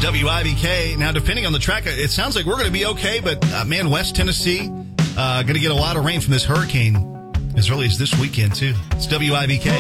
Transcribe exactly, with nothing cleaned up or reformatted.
W I B K. Now, depending on the track, it sounds like we're going to be okay, but uh, man, West Tennessee, uh, going to get a lot of rain from this hurricane as early as this weekend, too. It's W I B K.